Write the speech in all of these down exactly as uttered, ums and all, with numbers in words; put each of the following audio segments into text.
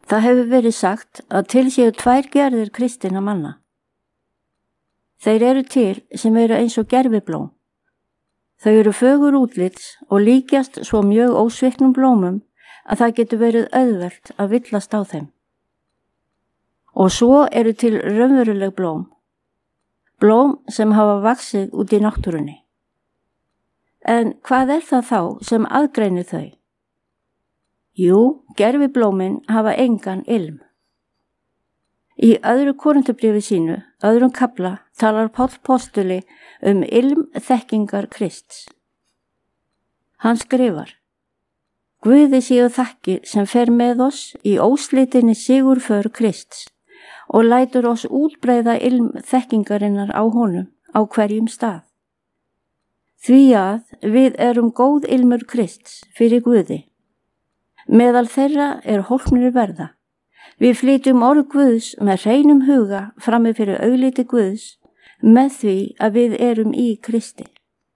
Það hefur verið sagt að til séu tvær gerðir kristinna manna. Þeir eru til sem eru eins og gerviblóm. Þau eru fögur útlits og líkjast svo mjög ósviknum blómum að það getur verið auðvelt að villast á þeim. Og svo eru til raunveruleg blóm. Blóm sem hafa vaxið út í náttúrunni. En hvað er það þá sem aðgreinir þau? Jú, gerviblómin hafa engan ilm. Í öðru Korinthubréfi sínu, öðrum kafla, talar Páll postuli um ilm þekkingar Krists. Hann skrifar: Guði séu þakkir sem fer með oss í óslitinni sigurför Krists og lætur oss útbreiða ilm þekkingarinnar á honum á hverjum stað. Því að við erum góð ilmur Krists fyrir Guði. Meðal þeirra er hólpnir verða. Við flytjum orð Guðs með hreinum huga frammi fyrir augliti Guðs með því að við erum í Kristi.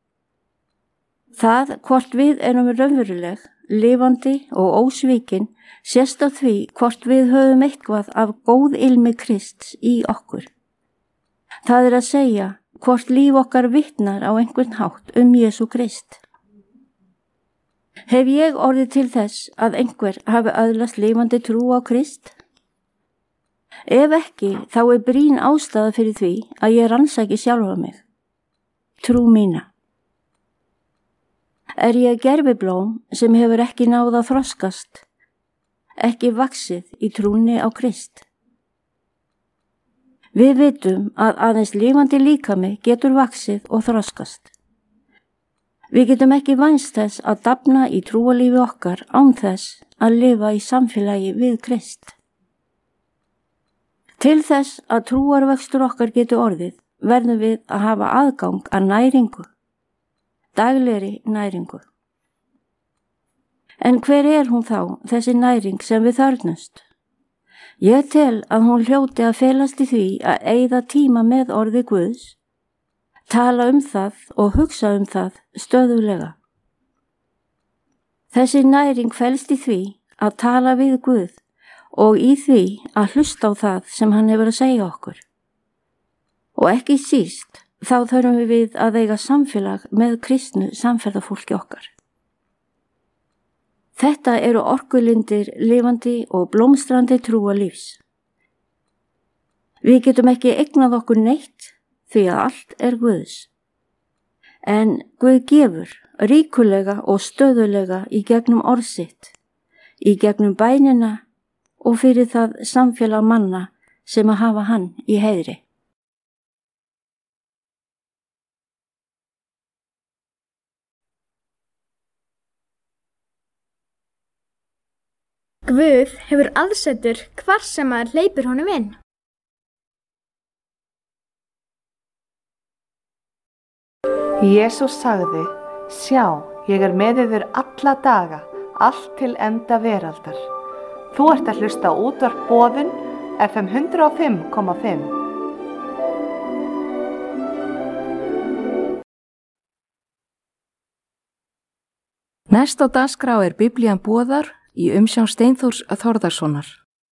Það hvort við erum raunveruleg, lifandi og ósvikin sést á því hvort við höfum eitthvað af góð ilmi Krists í okkur. Það er að segja hvort líf okkar vitnar á einhvern hátt um Jesú Krist. Hef ég orðið til þess að einhver hafi öðlast lifandi trú á Krist? Ef ekki, þá er brýn ástæða fyrir því að ég rannsaki sjálfa mig, trú mína. Er ég gerviblóm sem hefur ekki náð að þroskast, ekki vaxið í trúni á Krist? Við vitum að aðeins lifandi líkami getur vaxið og þroskast. Við getum ekki vænst þess að dafna í trúalífi okkar án þess að lifa í samfélagi við Krist. Til þess að trúarvöxtur okkar getur orðið, verðum við að hafa aðgang að næringu, daglegri næringu. En hver er hún þá, þessi næring sem við þörfnumst? Ég tel að hún hljóti að felast í því að eyða tíma með orði Guðs, tala um það og hugsa um það stöðulega. Þessi næring felst í því að tala við Guð og í því að hlusta á það sem hann hefur að segja okkur. Og ekki síst, þá þurfum við að eiga samfélag með kristnu samferðafólki okkar. Þetta eru orkulindir, lifandi og blómstrandi trúarlífs. Við getum ekki eignað okkur neitt því að allt er Guðs. En Guð gefur ríkulega og stöðulega í gegnum orð sitt, í gegnum bænina og fyrir það samfélag manna sem að hafa hann í heiðri. Guð hefur aðsetur hvar sem maður hleypir honum inn. Jesús sagði: Sjá, ég er með yður alla daga, allt til enda veraldar. Þú ert að hlusta á útvarp Boðun, F M hundrað og fimm komma fimm. Næst á dagskrá er Biblían Boðar í umsjón Steinþórs Þórðarsonar.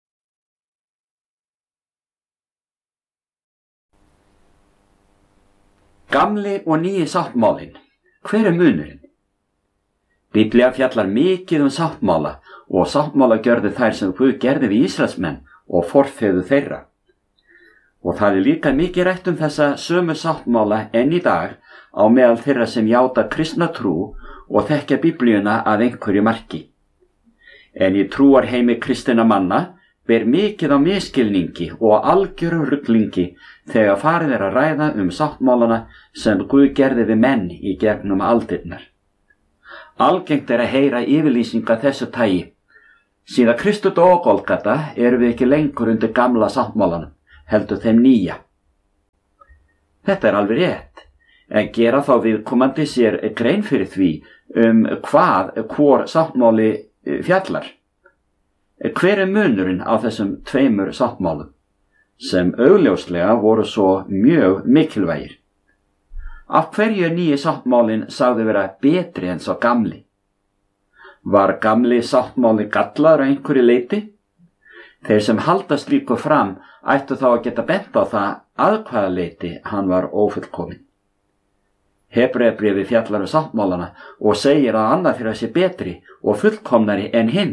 Gamli og nýi sáttmálinn. Hver er munurinn? Biblía fjallar mikið um sáttmála og sáttmála gjörðu þær sem Guð gerði við Ísraelsmenn og forfeður þeirra. Og það er líka mikið rætt um þessa sömu sáttmála enn í dag á meðal þeirra sem játa kristna trú og þekkja Biblíuna að einhverju marki. En í trúarheimi kristinna manna ber mikið á miskilningi og algjöru ruglingi þegar farið er að ræða um sáttmálana sem Guð gerði við menn í gegnum aldirnar. Algengt er að heyra yfirlýsinga þessu tagi. Síðan Kristur dó á Golgata erum við ekki lengur undir gamla sáttmálanum, heldur þeim nýja. Þetta er alveg rétt, en gera þá viðkomandi sér grein fyrir því um hvað hvor sáttmáli fjallar. Hver er munurinn á þessum tveimur sáttmálum, sem augljóslega voru svo mjög mikilvægir? Af hverju nýji sáttmálinn sagði vera betri en sá gamli? Var gamli sáttmáli gallaður að einhverju leyti? Þeir sem halda slíku fram ættu þá að geta bent á það að hvaða leyti hann var ófullkominn. Hebreabréfið fjallar um sáttmálana og segir að annað þeirra sé betri og fullkomnari en hinn.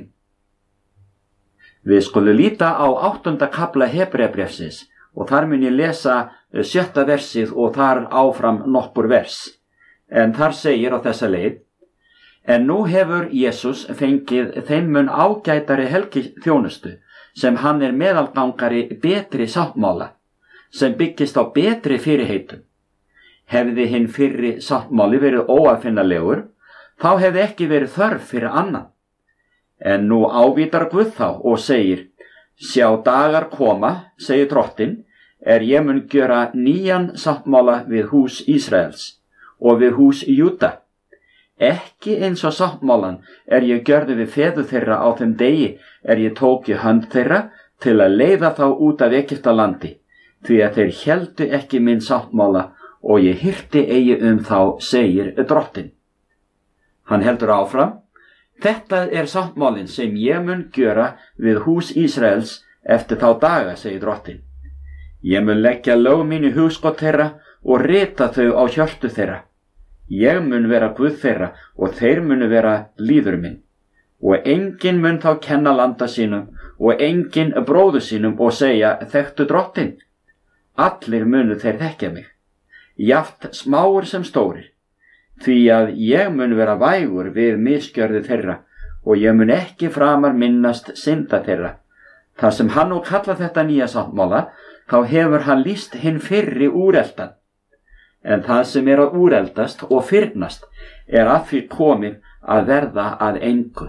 Við skulum líta á áttunda kafla Hebreabréfsins og þar mun ég lesa sjötta versið og þar áfram nokkur vers. En þar segir á þessa leið: En nú hefur Jesús fengið þeim mun ágætari helgiþjónustu, sem hann er meðalgangari betri sáttmála, sem byggist á betri fyrirheitum. Hefði hinn fyrri sáttmáli verið óaðfinnanlegur, þá hefði ekki verið þörf fyrir annan. En nú ávítar Guð þá og segir: Sjá dagar koma, segir Drottinn, er ég mun gjöra nýjan sáttmála við hús Ísraels og við hús Júda. Ekki eins og sáttmálan er ég gjörði við feður þeirra á þeim degi er ég tók í hönd þeirra til að leiða þá út af Egyptalandi, því að þeir héldu ekki minn sáttmála og ég hirti eigi um þá, segir Drottinn. Hann heldur áfram: Þetta er sáttmálinn sem ég mun gjöra við hús Ísraels eftir þá daga, segir Drottinn. Ég mun leggja lög mín í hugskot þeirra og rita þau á hjörtu þeirra. Ég mun vera Guð þeirra og þeir munu vera líður minn. Og enginn mun þá kenna landa sínum og enginn bróður sínum og segja: Þekktu Drottinn. Allir munu þeir þekkja mig, jaft smáir sem stórir, því að ég mun vera vægur við misgjörði þeirra og ég mun ekki framar minnast synda þeirra. Þar sem hann nú kallar þetta nýja sáttmála, þá hefur hann lýst hinn fyrri úreldan. En það sem er að úreldast og fyrnast er að því komið að verða að engu.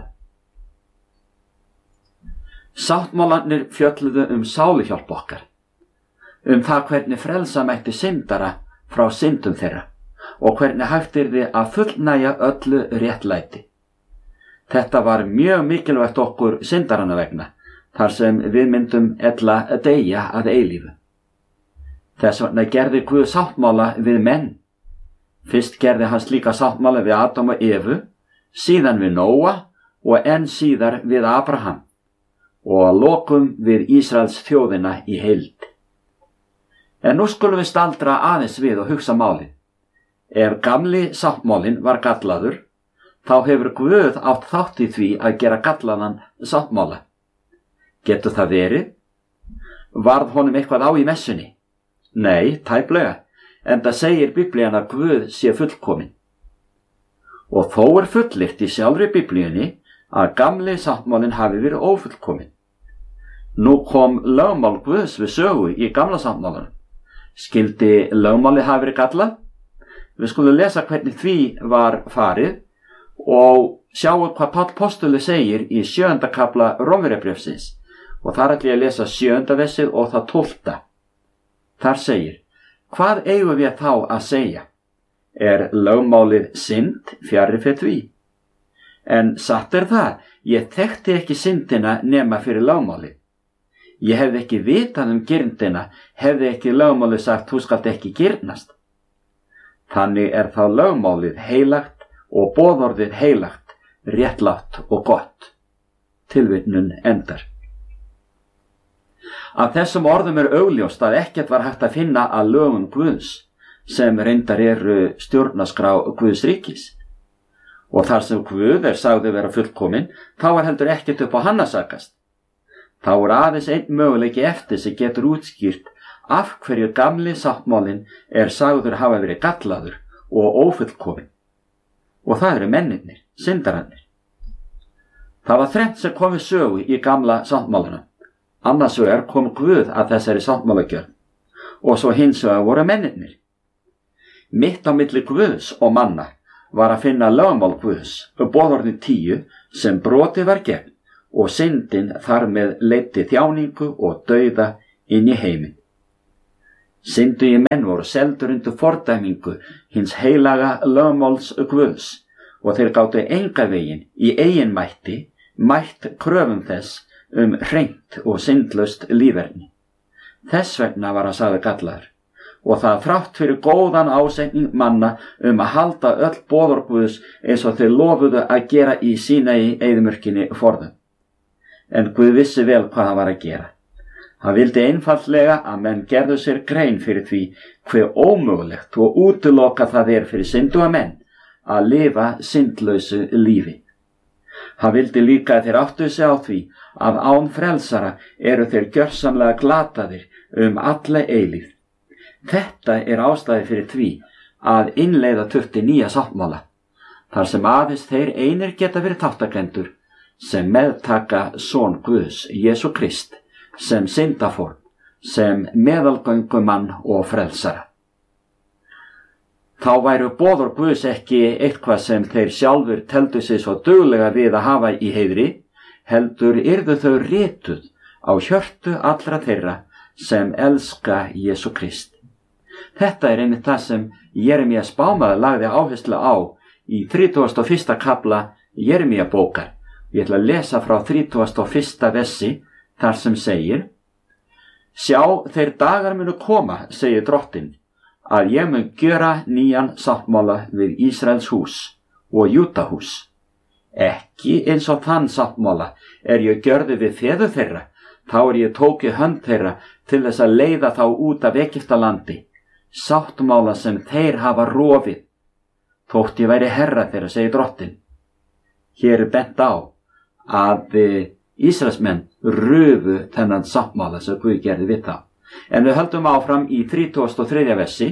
Sáttmálarnir fjölluðu um sáluhjálp okkar, um það hvernig frelsa mætti syndara frá syndum þeirra og hvernig hægt yrði að fullnægja öllu réttlæti. Þetta var mjög mikilvægt okkur syndarana vegna, þar sem við myndum ella að deyja að eilífu. Þess vegna gerði Guð sáttmála við menn. Fyrst gerði hann slíka sáttmála við Adam og Evu, síðan við Nóa og enn síðar við Abraham og að lokum við Ísraels þjóðina í heild. En nú skulum við staldra aðeins við og hugsa málið. Ef gamli sáttmálinn var gallaður, þá hefur Guð átt þátt í því að gera gallaðan sáttmála. Getur það verið? Varð honum eitthvað á í messunni? Nei, tæplega, en það segir Biblían að Guð sé fullkominn. Og þó er fullyrt í sjálfri Biblíunni að gamli sáttmálinn hafi verið ófullkominn. Nú kom lögmál Guðs við sögu í gamla sáttmálanum. Skyldi lögmálið hafi verið gallað? Við skulum lesa hvernig því var farið og sjáum hvað Páll postuli segir í sjöunda kafla Rómverjabréfsins, og þar ætla ég að lesa sjöunda versið og það tólfta. Þar segir: Hvað eigum við þá að segja? Er lögmálið synd? Fjarri fyrir því. En satt er það, ég þekkti ekki syndina nema fyrir lögmálið. Ég hefði ekki vitað um girndina, hefði ekki lögmálið sagt: Þú skalt ekki girnast. Þannig er þá lögmálið heilagt og boðorðið heilagt, réttlátt og gott. Tilvitnun endar. Af þessum orðum er augljóst að ekkert var hægt að finna að lögum Guðs, sem reyndar eru stjórnarskrá Guðs ríkis. Og þar sem Guð er sagði vera fullkominn, þá var heldur ekkert upp á hann að sakast. Þá er aðeins einn möguleiki eftir sem getur útskýrt af hverju gamli sáttmálinn er sagður hafa verið gallaður og ófullkominn. Og það eru mennirnir, syndararnir. Það var þrennt sem kom við sögu í gamla sáttmálanum. Annars vegar kom Guð að þessari sáttmálagjörð og svo hins vegar voru mennirnir. Mitt á milli Guðs og manna var að finna lögmál Guðs, boðorðin tíu, sem brotið var gegn og syndin þar með leiddi þjáningu og dauða inn í heiminn. Syndugir menn voru seldur undir fordæmingu hins heilaga lögmáls Guðs og þeir gátu enga veginn í eigin mætti mætt kröfum þess um hreint og syndlaust líferni. Þess vegna var hann sagður gallaður, og það þrátt fyrir góðan ásetning manna um að halda öll boðorð Guðs eins og þeir lofuðu að gera í sína í eyðimörkinni forðum. en Guð vissi vel hvað hann var að gera. Hann vildi einfaldlega að menn gerðu sér grein fyrir því hve ómögulegt og útiloka það er fyrir synduga menn að lifa syndlausu lífi. Hann vildi líka að þeir áttu sig á því að án frelsara eru þeir gjörsamlega glataðir um alla eilífð. Þetta er ástæði fyrir því að innleiða þurfti nýja sáttmála, þar sem aðeins þeir einir geta verið þáttakendur sem meðtaka son Guðs, Jesú Krist, sem syndaform, sem meðalgöngumann og frelsara. Þá væru boður Guðs ekki eitthvað sem þeir sjálfur teldu sig svo duglega við að hafa í heiðri, heldur yrðu þau rituð á hjörtu allra þeirra sem elska Jesú Krist. Þetta er einmitt það sem Jeremía spámaður lagði áherslu á í þrítugasta og fyrsta kafla Jeremía bókar. Ég ætla að lesa frá þrítugasta og fyrsta versi þar sem segir: Sjá, þeir dagar munu koma, segir Drottinn, að ég mun gjöra nýjan sáttmála við Ísraels hús og Júda hús. Ekki eins og þann sáttmála er ég gjörði við feður þeirra, þá er ég tóki hönd þeirra til þess að leiða þá út af Egyptalandi, sáttmála sem þeir hafa rofið, þótt ég væri herra þeirra, segir Drottinn. Hér er bent á að Ísraelsmenn rufu þennan sáttmála sem Guð gerði við þá. En við höldum áfram í þrítugasta og þriðja versi.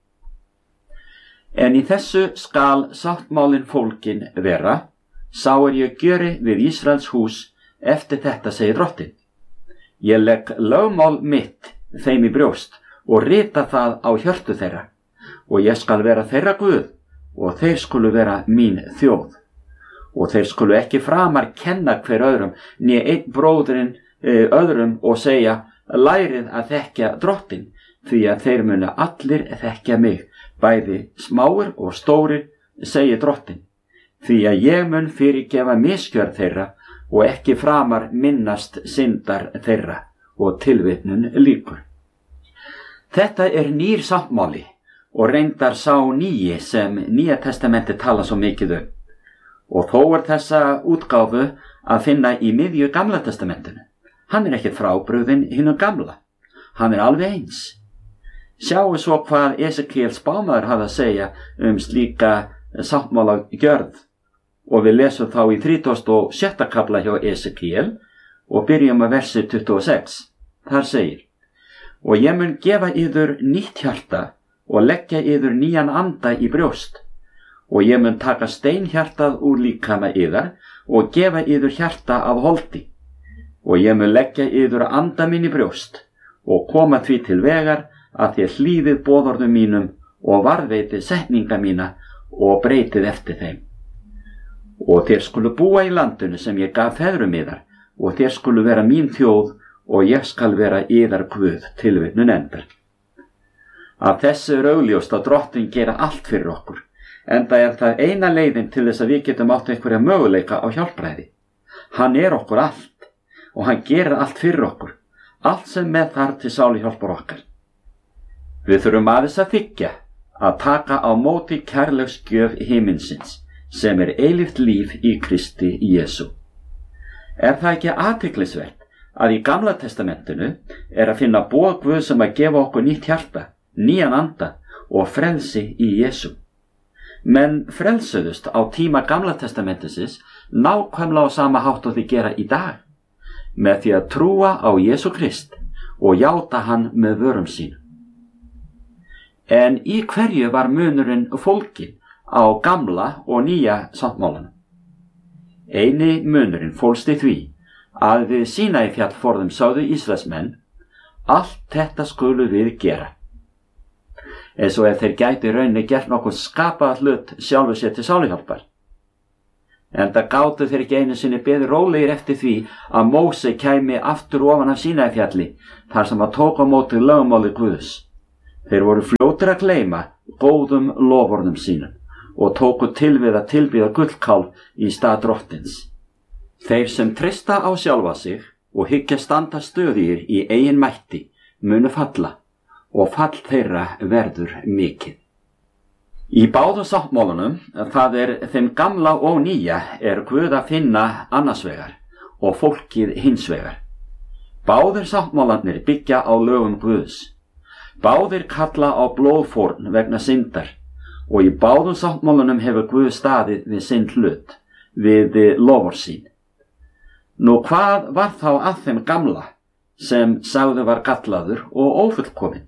En í þessu skal sáttmálinn fólkin vera, sá er ég gjöri við Ísraels hús eftir þetta, segir Drottinn. Ég legg lögmál mitt þeim í brjóst og rita það á hjörtu þeirra, og ég skal vera þeirra Guð, og þeir skulu vera mín þjóð. Og þeir skulu ekki framar kenna hver öðrum, né einn bróðurinn e, öðrum og segja, lærið að þekkja Drottinn, því að þeir munu allir þekkja mig, bæði smáir og stórir, segir Drottinn, því að ég mun fyrirgefa misgjörð þeirra og ekki framar minnast syndar þeirra, og tilvitnun lýkur. Þetta er nýr sáttmáli og reyndar sá nýji sem Nýja testamenti tala svo mikið um. Og þó er þessa útgáfu að finna í miðju Gamla testamentinu. Hann er ekkert frábrugðinn hinu gamla. Hann er alveg eins. Sjáu svo hvað Esekiel spámaður hafði að segja um slíka sáttmála gjörð. Og við lesum þá í þrítugasta og sjötta kafla hjá Esekiel og byrjum að versi tuttugu og sex. Þar segir: Og ég mun gefa yður nýtt hjarta og leggja yður nýjan anda í brjóst. Og ég mun taka steinhjartað úr líkama yðar og gefa yður hjarta af holdi. Og ég mun leggja yður anda minn í brjóst og koma því til vegar að þér hlýðið boðorðum mínum og varðveitið setninga mína og breytið eftir þeim. Og þér skulu búa í landinu sem ég gaf feðrum yðar, og þér skulu vera mín þjóð og ég skal vera yðar Guð, tilvitnun endar. Af þessu er augljóst að Drottinn gera allt fyrir okkur, enda er það eina leiðin til þess að við getum átt einhverja möguleika á hjálpræði. Hann er okkur allt og hann gerir allt fyrir okkur, allt sem með þar til sáluhjálpar okkar. Við þurfum aðeins að þiggja að taka á móti kærleiksgjöf himinsins, sem er eilíft líf í Kristi Jesú. Er það ekki athyglisvert að í Gamla testamentinu er að finna boð Guðs sem að gefa okkur nýtt hjarta, nýjan anda og frelsi í Jesú? Menn frelsuðust á tíma Gamla testamentisins nákvæmlega á sama hátt og því gera í dag, með því að trúa á Jesú Krist og játa hann með vörum sínum. En í hverju var munurinn fólginn á gamla og nýja sáttmálanum? Eini munurinn fólst í því að við Sínaífjallforðum sáðu Ísraelsmenn: allt þetta skulu við gera. Eins og ef þeir gæti rauninni gert nokkuð skapað hlut sjálfu sér til sáluhjálpar. Enda gátu þeir ekki einu sinni beðið rólegir eftir því að Móse kæmi aftur ofan af Sínaífjalli, þar sem að tók á móti lögmáli Guðs. Þeir voru fljótir að gleyma góðum loforðum sínum og tóku til við að tilbýða gullkálf í stað Drottins. Þeir sem treysta á sjálfa sig og hyggja standa stöðugir í eigin mætti munu falla, og fall þeirra verður mikið. Í báðum sáttmálunum, það er þeim gamla og nýja, er Guð að finna annars vegar og fólkið hins vegar. Báðir sáttmálarnir byggja á lögum Guðs. Báðir kalla á blóðfórn vegna syndar og í báðum sáttmálunum hefur Guð staðið við sinn hlut, við lofur sín. Nú hvað var þá að þeim gamla sem sagði var gallaður og ófullkominn?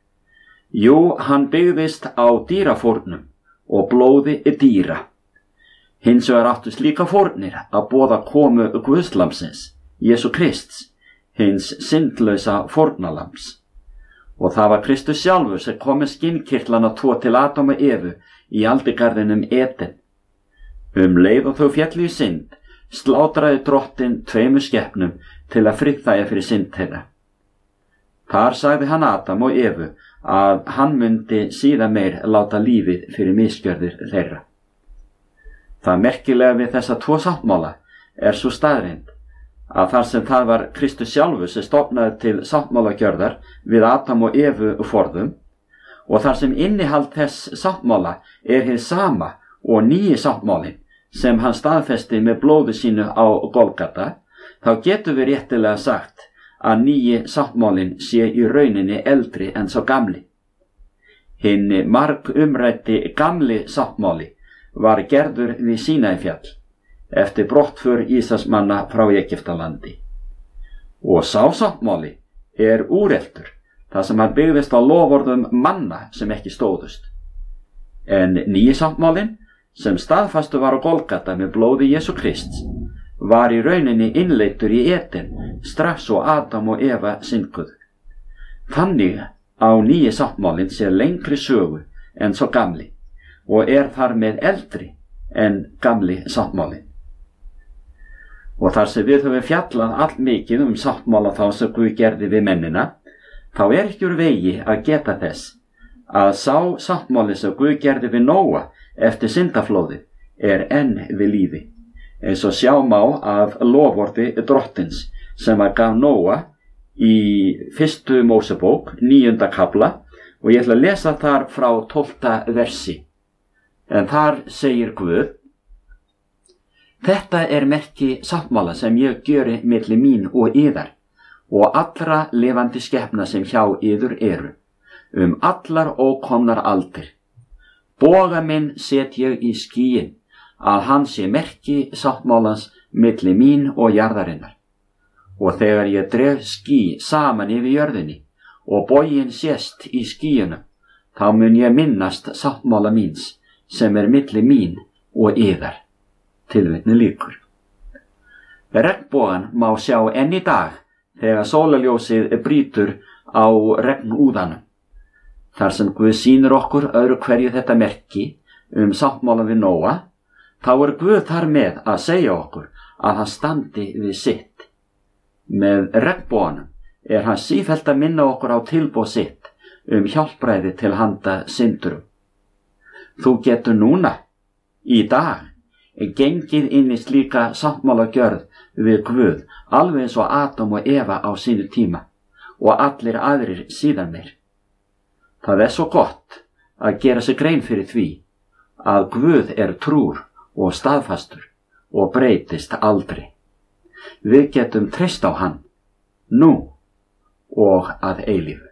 Jú, hann byggðist á dýrafórnum og blóði dýra. Hins vegar áttu slíka fórnir að boða komu Guðslamsins, Jesú Krists, hins syndlausa fórnalams. Og það var Kristus sjálfur sem kom með skinnkirtlana tvo til Adam og Evu í aldigarðinum Eden. Um leið og þau féllu í synd, slátraði drottinn tveimur skepnum til að friðþægja fyrir synd þeirra. Þar sagði hann Adam og Evu að hann myndi síðan meir láta lífið fyrir misgjörðir þeirra. Það merkilega við þessa tvo sáttmála er svo staðreind að þar sem það var Kristus sjálfur sem stofnaði til sáttmálagjörðar við Adam og Evu forðum og þar sem innihald þess sáttmála er hið sama og nýji sáttmálin sem hann staðfesti með blóði sínu á Golgata, þá getur við réttilega sagt að nýji sáttmálin sé í rauninni eldri en sá gamli. Hinn marg umræddi gamli sáttmáli var gerður við Sínaífjall eftir brottför Ísraelsmanna frá Egyptalandi. Og sá sáttmáli er úreltur þar sem hann byggðist á loforðum manna sem ekki stóðust. En nýji sáttmálin sem staðfastu var á Golgata með blóði Jesú Krists var í rauninni innleiddur í Eden strax og Adam og Eva syndguðu. Þannig á nýji sáttmálin sér lengri sögu en sá gamli og er þar með eldri en gamli sáttmálin. Og þar sem við höfum fjallað allmikið um sáttmála þá sem Guð gerði við mennina, þá er ekki úr vegi að geta þess að sá sáttmáli sem Guð gerði við Nóa eftir syndaflóðið er enn við lífi, eins og sjá má af loforði drottins sem að gaf Nóa í fyrstu Mósebók, níunda kafla, og ég ætla að lesa þar frá tólfta versi. En þar segir Guð: Þetta er merki sáttmála sem ég gjöri milli mín og yðar og allra lifandi skepna sem hjá yður eru, um allar ókomnar aldir. Boga minn set ég í skýin, að hann sé merki sáttmálans milli mín og jarðarinnar. Og þegar ég dreg ský saman yfir jörðinni og boginn sést í skýjunum, þá mun ég minnast sáttmála míns sem er milli mín og yðar. Tilvitni lýkur. Regnbogan má sjá enn í dag þegar sólarljósið brýtur á regnúðanum. Þar sem Guð sýnir okkur öðru hverju þetta merki um sáttmála við Nóa, þá er Guð þar með að segja okkur að hann standi við sitt. Með regnboganum er hann sífellt að minna okkur á tilboð sitt um hjálpræði til handa syndurum. Þú getur núna, í dag, gengið inn í slíka sáttmálagjörð við Guð alveg eins og Adam og Eva á sínu tíma og allir aðrir síðan meir. Það er svo gott að gera sig grein fyrir því að Guð er trúr og staðfastur og breytist aldrei. Við getum treyst á hann, nú og að eilífu.